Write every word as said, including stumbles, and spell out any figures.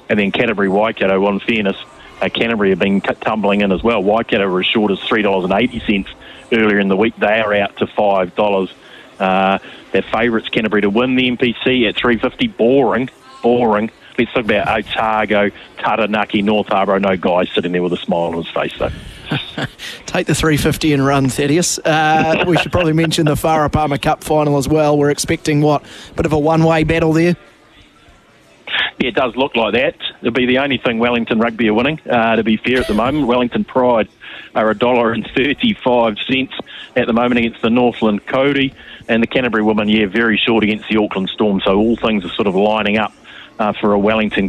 And then Canterbury Waikato, on fairness, uh, Canterbury have been t- tumbling in as well. Waikato were as short as three dollars eighty earlier in the week. They are out to five dollars. Uh, their favourites, Canterbury, to win the M P C at three fifty. Boring, boring. Let's talk about Otago, Taranaki, North Harbour. No guy sitting there with a smile on his face, though. Take the three fifty and run, Thaddeus. Uh, we should probably mention the Farah Palmer Cup final as well. We're expecting, what, a bit of a one-way battle there? Yeah, it does look like that. It'll be the only thing Wellington Rugby are winning, uh, to be fair at the moment. Wellington Pride are one dollar thirty-five at the moment against the Northland Cody. And the Canterbury women, yeah, very short against the Auckland Storm. So all things are sort of lining up uh, for a Wellington